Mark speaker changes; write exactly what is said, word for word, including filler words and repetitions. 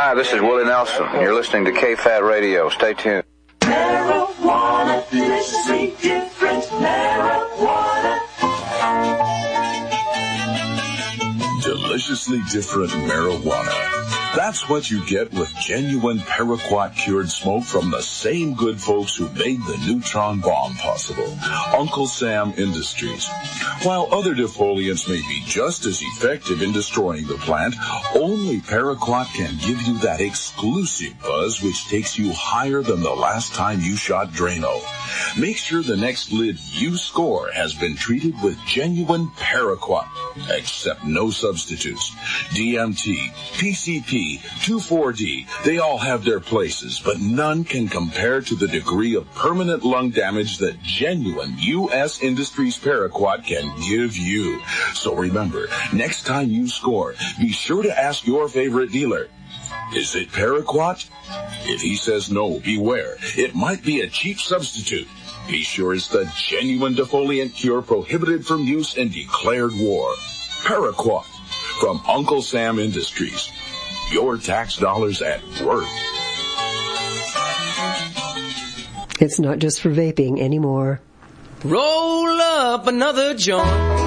Speaker 1: Hi, this is Willie Nelson. You're listening to K F A T Radio. Stay tuned.
Speaker 2: Marijuana, deliciously different marijuana.
Speaker 3: Deliciously different marijuana. That's what you get with genuine paraquat cured smoke from the same good folks who made the neutron bomb possible, Uncle Sam Industries. While other defoliants may be just as effective in destroying the plant, only paraquat can give you that exclusive buzz which takes you higher than the last time you shot Drano. Make sure the next lid you score has been treated with genuine paraquat, except no substitutes. D M T, P C P, two four D, they all have their places, but none can compare to the degree of permanent lung damage that genuine U S Industries paraquat can give you. So remember, next time you score, be sure to ask your favorite dealer, is it paraquat? If he says no, beware. It might be a cheap substitute. Be sure it's the genuine defoliant cure prohibited from use and declared war. Paraquat from Uncle Sam Industries. Your tax dollars at work.
Speaker 4: It's not just for vaping anymore.
Speaker 5: Roll up another joint.